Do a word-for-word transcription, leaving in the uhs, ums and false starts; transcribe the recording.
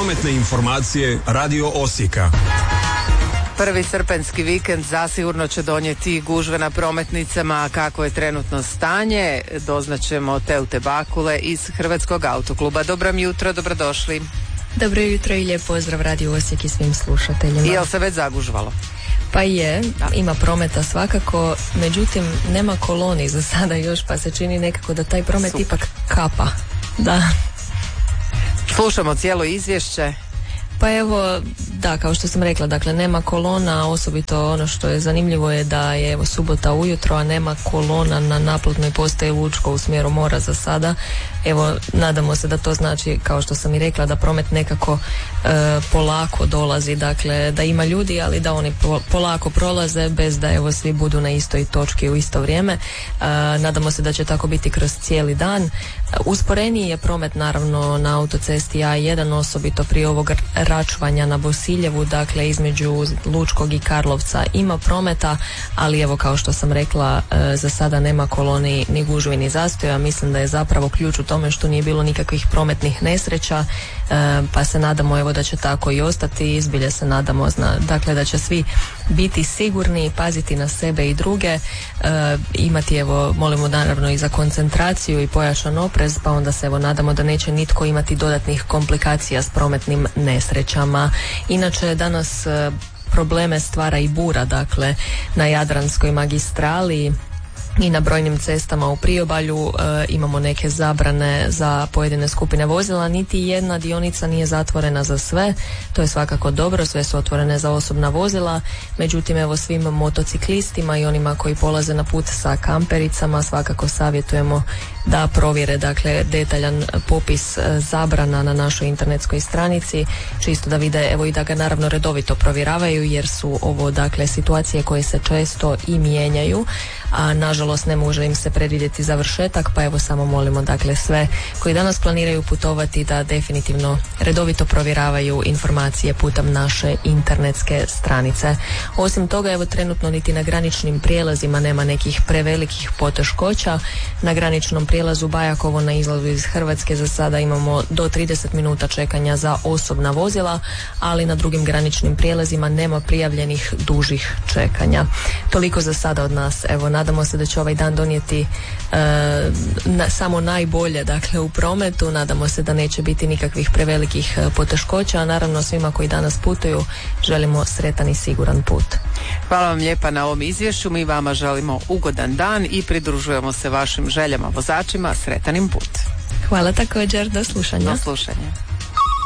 Prometne informacije Radio Osijeka. Prvi srpanjski vikend zasigurno će donijeti gužve na prometnicama, a kako je trenutno stanje doznaćemo Teute Bakule iz Hrvatskog autokluba. Dobro vam jutro, dobrodošli. Dobro jutro i lijep pozdrav Radio Osijek i svim slušateljima. I jel se već zagužvalo? Pa je, ima prometa svakako, međutim nema koloni za sada još, pa se čini nekako da taj promet Super. ipak kapa. Da. Slušamo cijelo izvješće. Pa evo, da, kao što sam rekla, dakle nema kolona, osobito ono što je zanimljivo je da je evo subota ujutro, a nema kolona na naplatnoj postaji Lučko u smjeru mora za sada. Evo, nadamo se da to znači, kao što sam i rekla, da promet nekako e, polako dolazi, dakle da ima ljudi, ali da oni po, polako prolaze bez da evo svi budu na istoj točki u isto vrijeme. E, nadamo se da će tako biti kroz cijeli dan. Usporeniji je promet naravno na autocesti A jedan, osobito prije ovog račvanja na Bosiljevu, dakle između Lučkog i Karlovca ima prometa, ali evo kao što sam rekla, e, za sada nema koloni ni gužvi ni zastoja. Mislim da je zapravo ključ u tome što nije bilo nikakvih prometnih nesreća, e, pa se nadamo evo da će tako i ostati. Izbilje se nadamo zna, dakle da će svi biti sigurni, paziti na sebe i druge, e, imati evo molimo naravno i za koncentraciju i pojačan oprez, pa onda se evo nadamo da neće nitko imati dodatnih komplikacija s prometnim nesrećama. Inače danas e, probleme stvara i bura, dakle na Jadranskoj magistrali i na brojnim cestama u priobalju e, imamo neke zabrane za pojedine skupine vozila. Niti jedna dionica nije zatvorena za sve, to je svakako dobro, sve su otvorene za osobna vozila, međutim evo svim motociklistima i onima koji polaze na put sa kampericama svakako savjetujemo da provjere dakle detaljan popis e, zabrana na našoj internetskoj stranici, čisto da vide evo i da ga naravno redovito provjeravaju, jer su ovo dakle situacije koje se često i mijenjaju, a nažalost ne može im se predvidjeti završetak, pa evo samo molimo dakle sve koji danas planiraju putovati da definitivno redovito provjeravaju informacije putem naše internetske stranice. Osim toga evo trenutno niti na graničnim prijelazima nema nekih prevelikih poteškoća. Na graničnom prijelazu Bajakovo na izlazu iz Hrvatske za sada imamo do trideset minuta čekanja za osobna vozila, ali na drugim graničnim prijelazima nema prijavljenih dužih čekanja. Toliko za sada od nas. Evo, nadamo se da će ovaj dan donijeti e, na, samo najbolje dakle u prometu. Nadamo se da neće biti nikakvih prevelikih e, poteškoća, a naravno svima koji danas putuju želimo sretan i siguran put. Hvala vam lijepa na ovom izvješću. Mi vama želimo ugodan dan i pridružujemo se vašim željama vozačima. Sretanim put. Hvala također, do slušanja. Do slušanja.